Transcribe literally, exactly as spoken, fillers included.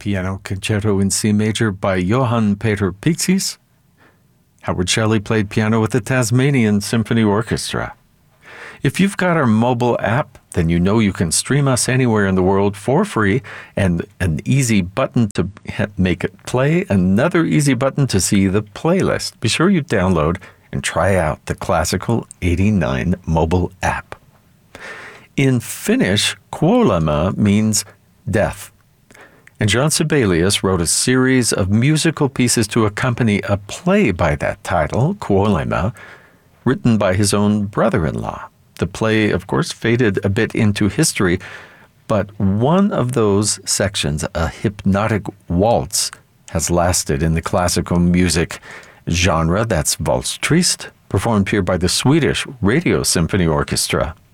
Piano Concerto in C Major by Johann Peter Pixis. Howard Shelley played piano with the Tasmanian Symphony Orchestra. If you've got our mobile app, then you know you can stream us anywhere in the world for free, and an easy button to make it play, another easy button to see the playlist. Be sure you download and try out the Classical eighty-nine mobile app. In Finnish, kuolema means death. And John Sibelius wrote a series of musical pieces to accompany a play by that title, Kuolema, written by his own brother-in-law. The play, of course, faded a bit into history, but one of those sections, a hypnotic waltz, has lasted in the classical music genre. That's Waltz Trist, performed here by the Swedish Radio Symphony Orchestra.